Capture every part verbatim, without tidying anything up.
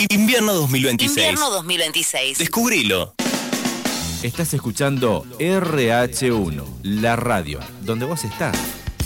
Invierno dos mil veintiséis. Invierno dos mil veintiséis. Descubrilo. Estás escuchando R H uno, la radio, donde vos estás.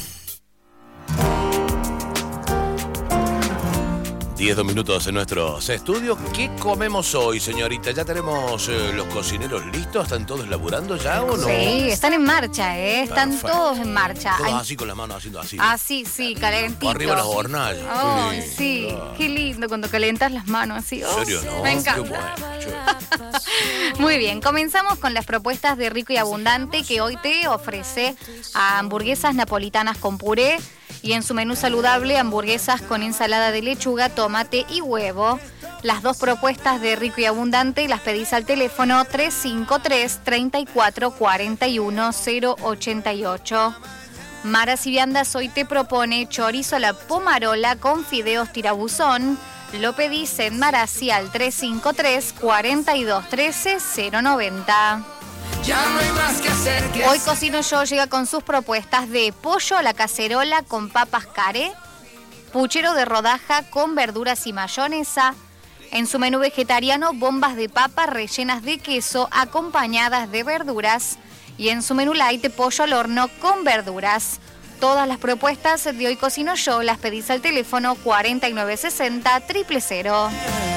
diez minutos en nuestros estudios. ¿Qué comemos hoy, señorita? ¿Ya tenemos eh, los cocineros listos? ¿Están todos laburando ya o no? Sí, están en marcha, ¿eh? Están Perfecto. todos en marcha. Todos Hay... así con las manos haciendo así. Ah, sí, sí, calentitos. Arriba las hornallas. Ay, Qué sí, lindo. qué lindo cuando calentas las manos así. ¿En serio, no? Me Qué encanta. bueno, che. Muy bien, comenzamos con las propuestas de Rico y Abundante, que hoy te ofrece a hamburguesas napolitanas con puré y en su menú saludable hamburguesas con ensalada de lechuga, tomate y huevo. Las dos propuestas de Rico y Abundante las pedís al teléfono tres cinco tres, tres cuatro cuatro uno, cero ocho ocho. Maras y Viandas hoy te propone chorizo a la pomarola con fideos tirabuzón. Lo pedís en Marasi al tres cinco tres, cuatro dos uno tres, cero nueve cero. Ya no hay más que hacer que Hoy Cocino Yo llega con sus propuestas de pollo a la cacerola con papas caré, puchero de rodaja con verduras y mayonesa. En su menú vegetariano, bombas de papa rellenas de queso acompañadas de verduras. Y en su menú light, pollo al horno con verduras. Todas las propuestas de Hoy Cocino Yo las pedís al teléfono cuarenta y nueve sesenta, cero cero cero.